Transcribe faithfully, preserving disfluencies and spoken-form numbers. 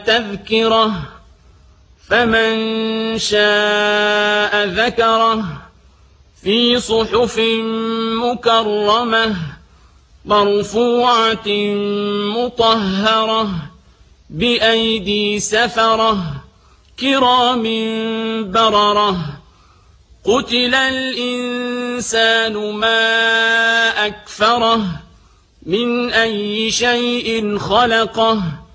تذكرة فمن شاء ذكره في صحف مكرمة مرفوعة مطهرة بأيدي سفرة كرام بررة قتل الإنسان ما أكفره من أي شيء خلقه